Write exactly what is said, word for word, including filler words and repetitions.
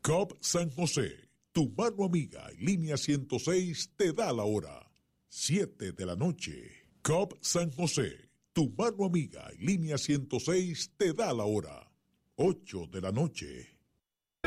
C O P San José, tu mano amiga y línea ciento seis te da la hora. siete de la noche. C O P San José, tu mano amiga y línea ciento seis te da la hora. ocho de la noche.